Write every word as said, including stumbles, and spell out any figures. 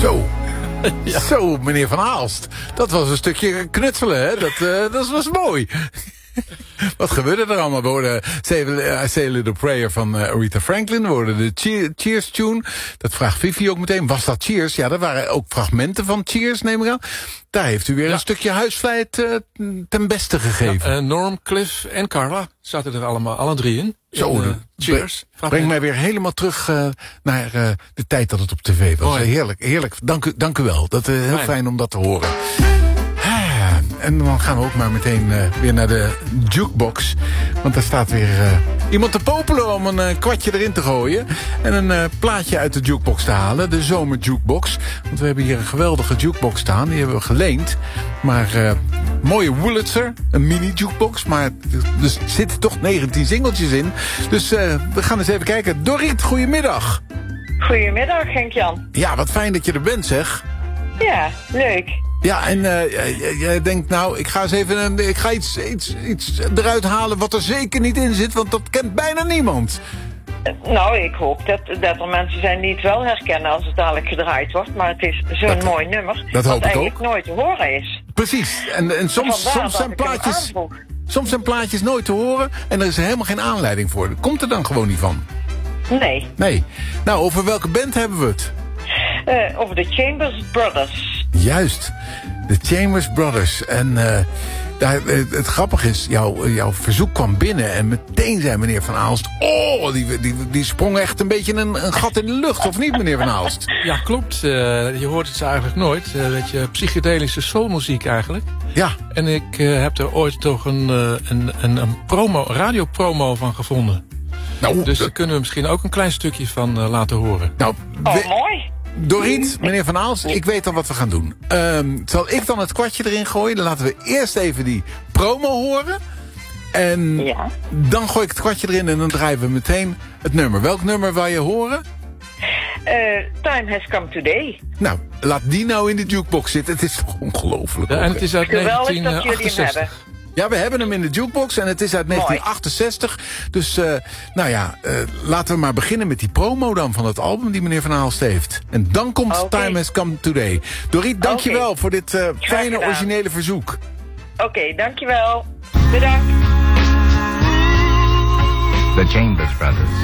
Zo. Ja. Zo, meneer Van Aalst. Dat was een stukje knutselen, hè? Dat, uh, dat was mooi. Wat gebeurde er allemaal? We hoorden I Say a Little Prayer van uh, Aretha Franklin. We hoorden de cheer, Cheers tune. Dat vraagt Vivi ook meteen. Was dat Cheers? Ja, dat waren ook fragmenten van Cheers, neem ik aan. Daar heeft u weer ja. een stukje huisvlijt uh, ten beste gegeven. Ja, uh, Norm, Cliff en Carla zaten er allemaal, alle drie in. Zo, in, uh, Cheers. Breng, breng mij weer helemaal terug uh, naar uh, de tijd dat het op tv was. Hoi. Heerlijk, heerlijk. Dank u, dank u wel. Dat is uh, heel Fijn. fijn om dat te horen. En dan gaan we ook maar meteen uh, weer naar de jukebox. Want daar staat weer uh, iemand te popelen om een uh, kwartje erin te gooien. En een uh, plaatje uit de jukebox te halen. De zomerjukebox. Want we hebben hier een geweldige jukebox staan. Die hebben we geleend. Maar uh, mooie Wurlitzer. Een mini jukebox. Maar er zitten toch negentien singeltjes in. Dus uh, we gaan eens even kijken. Dorrit, goedemiddag. Goedemiddag, Henk-Jan. Ja, wat fijn dat je er bent, zeg. Ja, leuk. Ja, en uh, jij denkt, nou, ik ga eens even ik ga iets, iets, iets eruit halen wat er zeker niet in zit, want dat kent bijna niemand. Nou, ik hoop dat, dat er mensen zijn die het wel herkennen als het dadelijk gedraaid wordt. Maar het is zo'n dat, mooi nummer dat dat hoop eigenlijk ik ook. nooit te horen is. Precies. En, en soms, soms, zijn plaatjes, soms zijn plaatjes nooit te horen en er is er helemaal geen aanleiding voor. Dat komt er dan gewoon niet van. Nee. Nee. Nou, over welke band hebben we het? Uh, over de Chambers Brothers. Juist, de Chambers Brothers. En uh, daar, het, het grappige is, jouw, jouw verzoek kwam binnen en meteen zei meneer Van Aalst, oh, die, die, die sprong echt een beetje een, een gat in de lucht, of niet, meneer Van Aalst? Ja, klopt. Uh, je hoort het eigenlijk nooit. Uh, weet je, psychedelische soulmuziek eigenlijk. Ja. En ik uh, heb er ooit toch een, uh, een, een, een promo, radiopromo van gevonden. Nou, dus daar kunnen we misschien ook een klein stukje van uh, laten horen. Nou, oh, we... mooi. Dorrit, meneer Van Aalst, ik weet al wat we gaan doen. Um, zal ik dan het kwartje erin gooien? Dan laten we eerst even die promo horen. En ja. dan gooi ik het kwartje erin en dan draaien we meteen het nummer. Welk nummer wil je horen? Uh, Time Has Come Today. Nou, laat die nou in de jukebox zitten. Het is toch ongelooflijk. Ja, en het is uit negentien achtenzestig. negentien achtenzestig. Ja, we hebben hem in de jukebox en het is uit negentien achtenzestig. Dus, uh, nou ja, uh, laten we maar beginnen met die promo dan van het album die meneer Van Aalst heeft. En dan komt okay. Time Has Come Today. Dorrit, dankjewel okay. voor dit uh, fijne originele verzoek. Oké, okay, dankjewel. Bedankt. The Chambers Brothers.